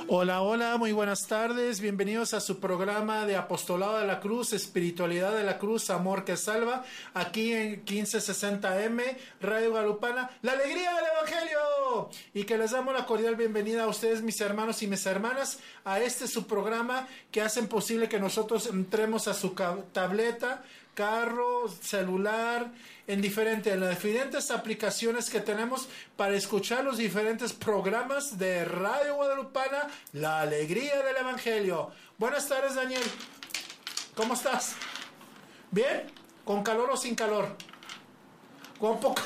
Hola, hola, muy buenas tardes. Bienvenidos a su programa de Apostolado de la Cruz, Espiritualidad de la Cruz, Amor que Salva, aquí en 1560M, Radio Guadalupana, la alegría del Evangelio. Y que les damos la cordial bienvenida a ustedes, mis hermanos y mis hermanas, a este su programa que hacen posible que nosotros entremos a su tableta, carro, celular, en las diferentes aplicaciones que tenemos para escuchar los diferentes programas de Radio Guadalupana, la alegría del Evangelio. Buenas tardes, Daniel. ¿Cómo estás? ¿Bien? ¿Con calor o sin calor? Con poco...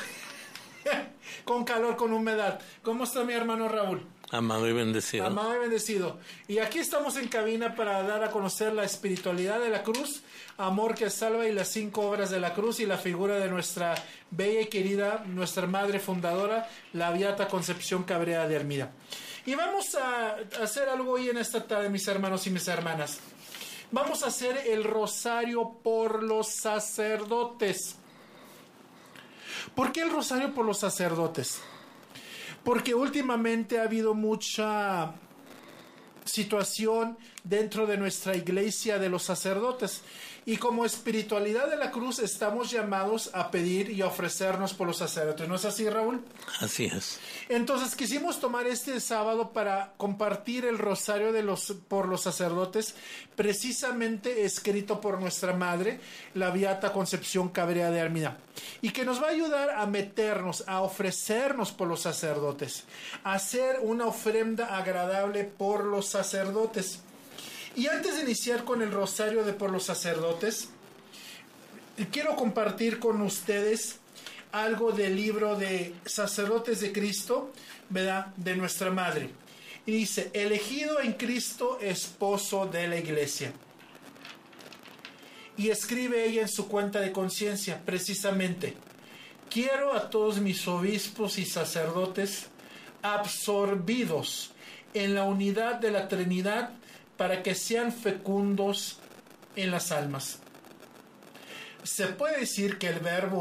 con calor, con humedad. ¿Cómo está mi hermano Raúl? Amado y bendecido. Amado y bendecido. Y aquí estamos en cabina para dar a conocer la espiritualidad de la cruz, amor que salva y las 5 obras de la cruz y la figura de nuestra bella y querida, nuestra madre fundadora, la Beata Concepción Cabrera de Armida. Y vamos a hacer algo hoy en esta tarde, mis hermanos y mis hermanas. Vamos a hacer el rosario por los sacerdotes. ¿Por qué el rosario por los sacerdotes? Porque últimamente ha habido mucha situación dentro de nuestra iglesia de los sacerdotes, y como espiritualidad de la cruz estamos llamados a pedir y a ofrecernos por los sacerdotes. ¿No es así, Raúl? Así es. Entonces quisimos tomar este sábado para compartir el rosario por los sacerdotes, precisamente escrito por nuestra madre, la Beata Concepción Cabrera de Armida, y que nos va a ayudar a meternos, a ofrecernos por los sacerdotes, a hacer una ofrenda agradable por los sacerdotes. Y antes de iniciar con el rosario por los sacerdotes, quiero compartir con ustedes algo del libro de Sacerdotes de Cristo, ¿verdad?, de nuestra madre. Y dice: elegido en Cristo, esposo de la iglesia. Y escribe ella en su cuenta de conciencia, precisamente: quiero a todos mis obispos y sacerdotes absorbidos en la unidad de la Trinidad, para que sean fecundos en las almas. Se puede decir que el verbo